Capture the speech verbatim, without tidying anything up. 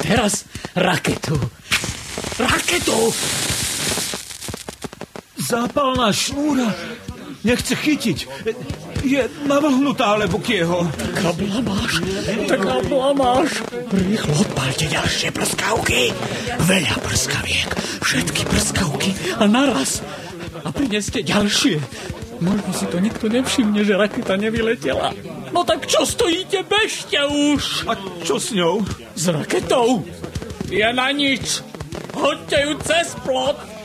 teraz raketu. Raketu! Zápalná šnúra. Nechce chytiť. Je navlhnutá, alebo kieho. Taká blamáš, taká blamáš. Rýchlo odpálte ďalšie prskavky. Veľa prskaviek, všetky prskavky a naraz. A prineste ďalšie. Možno si to nikto nevšimne, že raketa nevyletela. No tak čo stojíte, bežte už. A čo s ňou? S raketou. Je na nič. Hoďte ju cez plot.